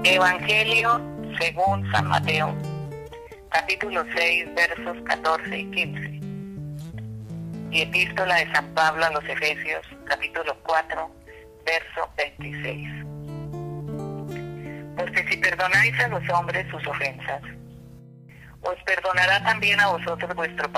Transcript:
Evangelio según San Mateo, capítulo 6, versos 14 y 15. Y Epístola de San Pablo a los Efesios, capítulo 4, verso 26. Porque si perdonáis a los hombres sus ofensas, os perdonará también a vosotros vuestro Padre